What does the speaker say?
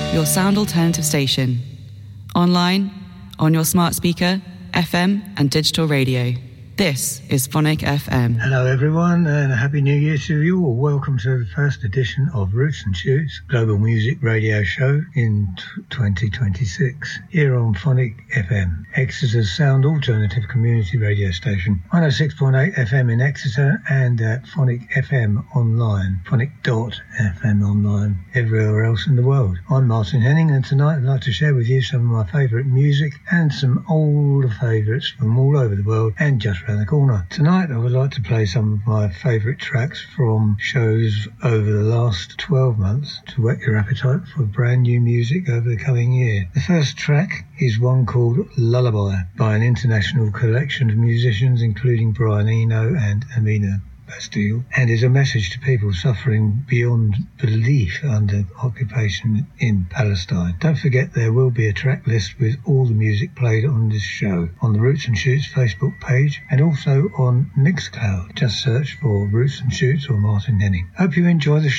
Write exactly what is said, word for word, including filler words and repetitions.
your sound alternative station. Online, on your smart speaker, F M and digital radio. This is Phonic F M. Hello everyone, and a happy new year to you all. Welcome to the first edition of Roots and Shoots Global Music Radio Show in t- twenty twenty-six, here on Phonic F M, Exeter's sound alternative community radio station, one oh six point eight F M in Exeter, and at Phonic F M online, phonic dot f m online, everywhere else in the world. I'm Martin Henning, and tonight I'd like to share with you some of my favourite music and some old favourites from all over the world and just around the corner. Tonight I would like to play some of my favourite tracks from shows over the last twelve months to whet your appetite for brand new music over the coming year. The first track is one called Lullaby by an international collection of musicians including Brian Eno and Amina Bastille, and is a message to people suffering beyond belief under occupation in Palestine. Don't forget there will be a track list with all the music played on this show on the Roots and Shoots Facebook page and also on Mixcloud. Just search for Roots and Shoots or Martin Henning. Hope you enjoy the show.